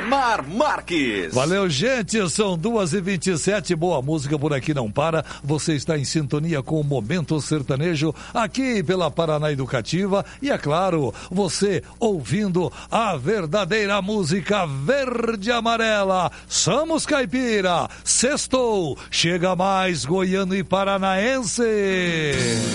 Ademar Marques. Valeu, gente, são 2h27, boa música por aqui não para. Você está em sintonia com o Momento Sertanejo aqui pela Paraná Educativa e, é claro, você ouvindo a verdadeira música verde e amarela. Somos caipira, sextou, chega mais goiano e paranaense.